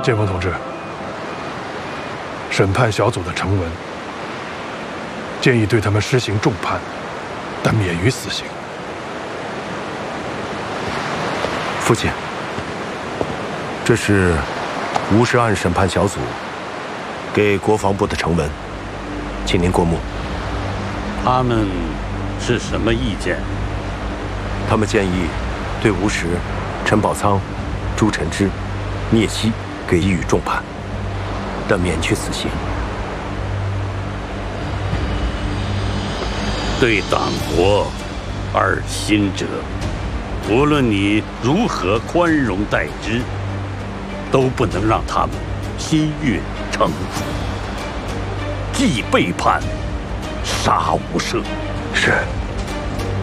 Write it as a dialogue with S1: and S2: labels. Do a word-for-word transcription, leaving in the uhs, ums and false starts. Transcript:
S1: 剑锋同志，审判小组的呈文建议对他们施行重判，但免于死刑。
S2: 父亲，这是吴氏案审判小组给国防部的呈文，请您过目。
S3: 他们是什么意见？
S2: 他们建议对吴石、陈宝仓、朱晨之、聂曦给予重判，但免去死刑。
S3: 对党国二心者，无论你如何宽容待之，都不能让他们心悦诚服。既背叛，杀无赦。
S2: 是。